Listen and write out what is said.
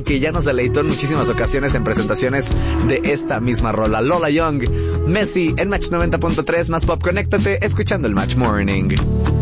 que ya nos deleitó en muchísimas ocasiones en presentaciones de esta misma rola. Lola Young, Messi en Match 90.3, más pop, conéctate escuchando el Match Morning.